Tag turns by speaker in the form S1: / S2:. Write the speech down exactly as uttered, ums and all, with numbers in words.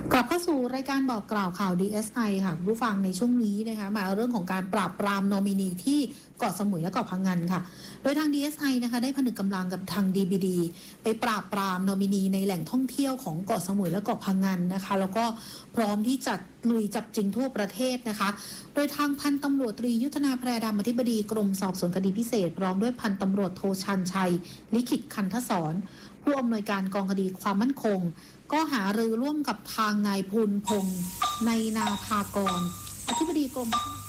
S1: กลับเข้าสู่รายการบอกกล่าวข่าว ดี เอส ไอ ค่ะผู้ฟังในช่วงนี้นะคะมาเรื่องของการปราบปรามนอมินีที่เกาะสมุยและเกาะพังงานค่ะโดยทาง ดี เอส ไอ นะคะได้ผนึกกำลังกับทาง ดี บี ดี ไปปราบปรามนอมินีในแหล่งท่องเที่ยวของเกาะสมุยและเกาะพังงานนะคะแล้วก็พร้อมที่จะลุยจับจริงทั่วประเทศนะคะโดยทางพันตำรวจตรียุทธนาแพรดำอธิบดีกรมสอบสวนคดีพิเศษพร้อมด้วยพันตำรวจโทชันชัยลิขิตคันทศรผู้อำนวยการกองคดีความมั่นคงก็หารือร่วมกับทางนายภูลพงษ์ในนาภากรอธิบดีกรม